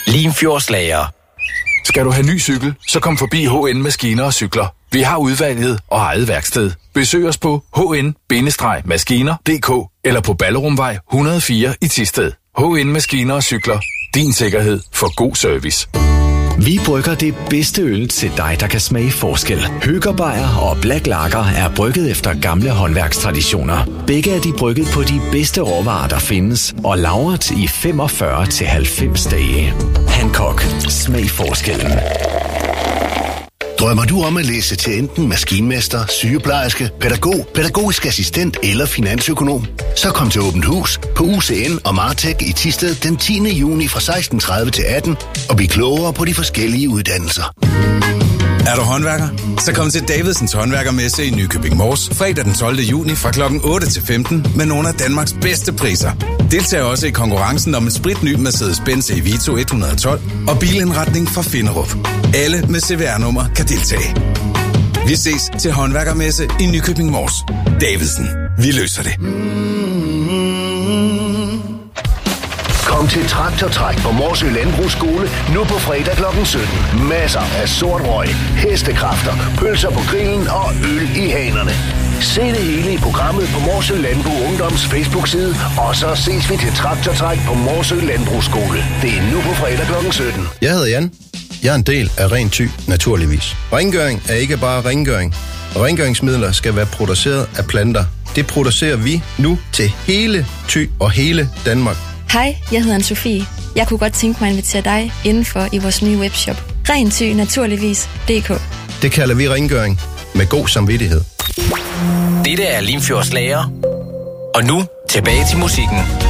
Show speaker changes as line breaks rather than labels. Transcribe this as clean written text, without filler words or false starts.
Limfjordslager.
Skal du have ny cykel, så kom forbi HN Maskiner og Cykler. Vi har udvalget og eget værksted. Besøg os på hn-maskiner.dk eller på Ballerumvej 104 i Thisted. HN Maskiner og Cykler. Din sikkerhed for god service.
Vi brygger det bedste øl til dig, der kan smage forskel. Høger Beyer og Black Lager er brygget efter gamle håndværkstraditioner. Begge er de brygget på de bedste råvarer, der findes, og lagret i 45-90 dage. Hancock. Smag forskellen.
Drømmer du om at læse til enten maskinmester, sygeplejerske, pædagog, pædagogisk assistent eller finansøkonom? Så kom til Åbent Hus på UCN og Martech i Thisted den 10. juni fra 16:30 til 18 og bliv klogere på de forskellige uddannelser.
Er du håndværker? Så kom til Davidsens Håndværkermesse i Nykøbing Mors fredag den 12. juni fra kl. 8 til 15 med nogle af Danmarks bedste priser. Deltag også i konkurrencen om en spritny Mercedes-Benz Evito 112 og bilindretning fra Finderup. Alle med CVR-nummer kan deltage. Vi ses til Håndværkermesse i Nykøbing Mors. Davidsen. Vi løser det.
Kom til Traktortræk på Morsø Landbrugsskole nu på fredag kl. 17. Masser af sort røg, hestekræfter, pølser på grillen og øl i hanerne. Se det hele i programmet på Morsø Landbrug Ungdoms Facebook-side, og så ses vi til Traktortræk på Morsø Landbrugsskole. Det er nu på fredag kl. 17.
Jeg hedder Jan. Jeg er en del af Ren Thy, naturligvis. Rengøring er ikke bare rengøring. Rengøringsmidler skal være produceret af planter. Det producerer vi nu til hele Thy og hele Danmark.
Hej, jeg hedder Anne-Sophie. Jeg kunne godt tænke mig at invitere dig indenfor i vores nye webshop. RenThy-naturligvis.dk.
Det kalder vi rengøring med god samvittighed.
Dette er Limfjordslager. Og nu tilbage til musikken.